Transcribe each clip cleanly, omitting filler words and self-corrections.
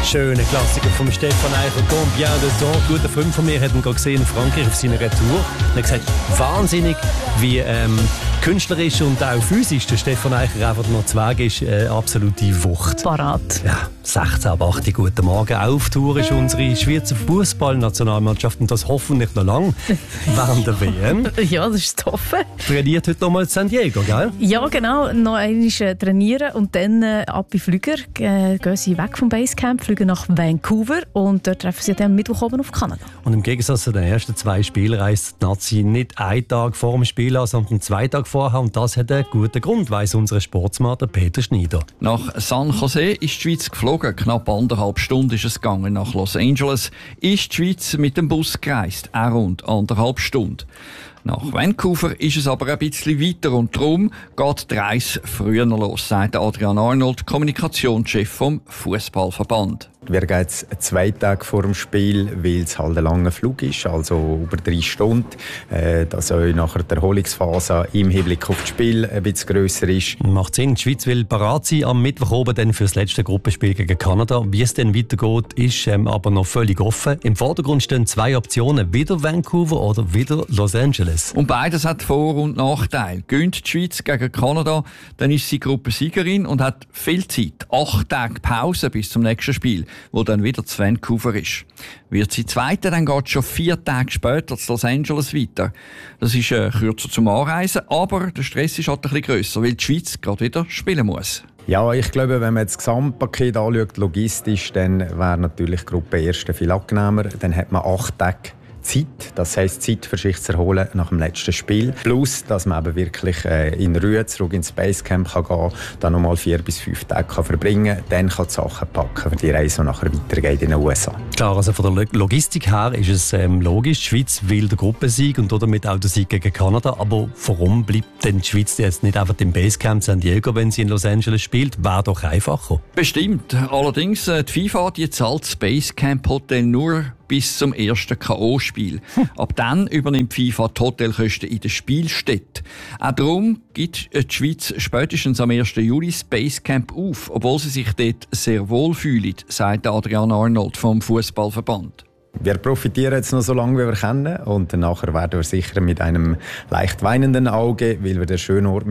Schöner Klassiker vom Stefan Eicher, Combien de temps. Ein guter Freund von mir hat ihn gerade gesehen in Frankreich auf seiner Retour. Er hat gesagt, wahnsinnig, wie künstlerisch und auch physisch der Stefan Eicher einfach noch zu Weg ist. Absolute Wucht. Parat. Ja, 16 ab 8, guten Morgen. Auf Tour ist unsere Schweizer Fußballnationalmannschaft und das hoffentlich noch lange während der WM. Ja, das ist zu hoffen. Trainiert heute nochmal San Diego, gell? Ja, genau. Noch einmal trainieren und dann ab in Flüger. Gehen sie weg vom Basecamp, fliegen nach Vancouver und dort treffen sie dann am Mittwoch oben auf Kanada. Und im Gegensatz zu den ersten 2 Spielen reist die Nazi nicht einen Tag vor dem Spiel an, sondern 2 Tage vorher. Und das hat einen guten Grund, weiss unser Sportsmann Peter Schneider. Nach San Jose ist die Schweiz geflogen. Knapp 1,5 Stunden ist es gegangen. Nach Los Angeles ist die Schweiz mit dem Bus gereist. Auch rund 1,5 Stunden. Nach Vancouver ist es aber ein bisschen weiter und darum geht die Reise früher los, sagt Adrian Arnold, Kommunikationschef vom Fußballverband. Wir gehen jetzt 2 Tage vor dem Spiel, weil es halt ein langer Flug ist, also über 3 Stunden, dass euch nachher die Erholungsphase im Hinblick auf das Spiel ein bisschen grösser ist. Macht Sinn. Die Schweiz will parat sein am Mittwoch oben dann für das letzte Gruppenspiel gegen Kanada. Wie es dann weitergeht, ist aber noch völlig offen. Im Vordergrund stehen 2 Optionen, wieder Vancouver oder wieder Los Angeles. Und beides hat Vor- und Nachteile. Gönnt die Schweiz gegen Kanada, dann ist sie Gruppensiegerin und hat viel Zeit. 8 Tage Pause bis zum nächsten Spiel, wo dann wieder zu Vancouver ist. Wird sie Zweite, dann geht es schon 4 Tage später zu Los Angeles weiter. Das ist kürzer zum Anreisen, aber der Stress ist halt ein bisschen grösser, weil die Schweiz gerade wieder spielen muss. Ja, ich glaube, wenn man jetzt das Gesamtpaket anschaut, logistisch, dann wäre natürlich Gruppe Erste viel angenehmer. Dann hat man 8 Tage Zeit, das heisst Zeit für sich zu erholen nach dem letzten Spiel. Plus, dass man eben wirklich in Ruhe zurück ins Basecamp gehen kann, dann nochmal 4 bis 5 Tage kann verbringen kann. Dann kann die Sachen packen für die Reise, die nachher weitergeht in den USA. Klar, also von der Logistik her ist es logisch. Die Schweiz will den Gruppensieg und damit auch den Sieg gegen Kanada. Aber warum bleibt denn die Schweiz jetzt nicht einfach im Basecamp San Diego, wenn sie in Los Angeles spielt? Wäre doch einfacher. Bestimmt. Allerdings, die FIFA die zahlt das Basecamp-Hotel nur bis zum ersten K.O.-Spiel. Ab dann übernimmt FIFA die Hotelkosten in der Spielstätte. Auch darum gibt die Schweiz spätestens am 1. Juli das Basecamp auf, obwohl sie sich dort sehr wohl fühlt, sagt Adrian Arnold vom Fußballverband. Wir profitieren jetzt noch so lange, wie wir können, und nachher werden wir sicher mit einem leicht weinenden Auge, weil wir den schönen Ort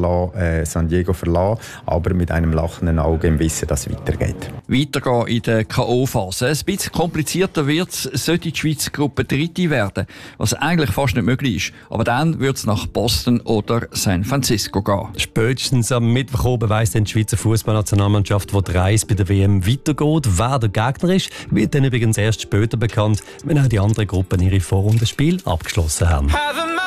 San Diego verlassen, aber mit einem lachenden Auge im Wissen, dass es weitergeht. Weitergehen in der K.O.-Phase. Ein bisschen komplizierter wird es, sollte die Schweiz Gruppe Dritte werden, was eigentlich fast nicht möglich ist. Aber dann wird es nach Boston oder San Francisco gehen. Spätestens am Mittwoch oben weiss dann die Schweizer Fußballnationalmannschaft, wo die Reise bei der WM weitergeht. Wer der Gegner ist, wird dann übrigens erst später bekannt, wenn auch die anderen Gruppen ihre Vorrundenspiele abgeschlossen haben.